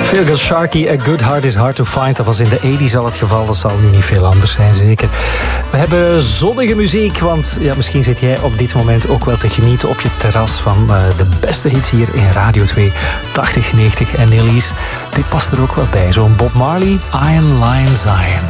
Feelgood Sharky, A Good Heart is Hard to Find. Dat was in de 80's al het geval. Dat zal nu niet veel anders zijn, zeker. We hebben zonnige muziek, want ja, misschien zit jij op dit moment ook wel te genieten op je terras van de beste hits hier in Radio 2, 80, 90 en Elise. Dit past er ook wel bij. Zo'n Bob Marley, Iron Lion Zion.